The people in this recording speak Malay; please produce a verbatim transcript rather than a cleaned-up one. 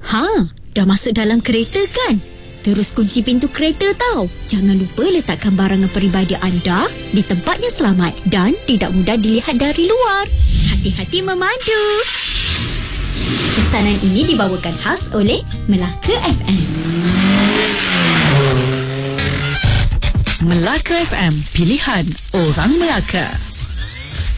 Ha, dah masuk dalam kereta kan? Terus kunci pintu kereta tau. Jangan lupa letakkan barangan peribadi anda di tempat yang selamat dan tidak mudah dilihat dari luar. Hati-hati memandu. Pesanan ini dibawakan khas oleh Melaka F M. Melaka F M, pilihan orang Melaka.